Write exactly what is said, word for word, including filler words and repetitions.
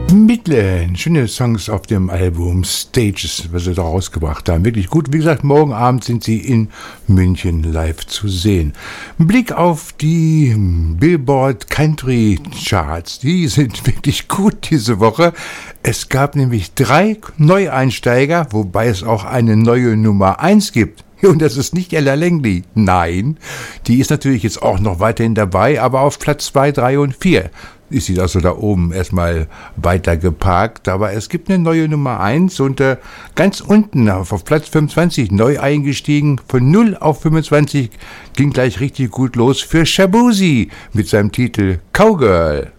Midland, schöne Songs auf dem Album Stages, was sie da rausgebracht haben. Wirklich gut. Wie gesagt, morgen Abend sind sie in München live zu sehen. Ein Blick auf die Billboard Country Charts. Die sind wirklich gut diese Woche. Es gab nämlich drei Neueinsteiger, wobei es auch eine neue Nummer eins gibt. Und das ist nicht Ella Langley. Nein, die ist natürlich jetzt auch noch weiterhin dabei, aber auf Platz zwei, drei und vier ist sie also da oben erstmal weiter geparkt. Aber es gibt eine neue Nummer eins und äh, ganz unten auf, auf Platz fünfundzwanzig neu eingestiegen. Von null auf fünfundzwanzig ging gleich richtig gut los für Shaboozey mit seinem Titel Cowgirl.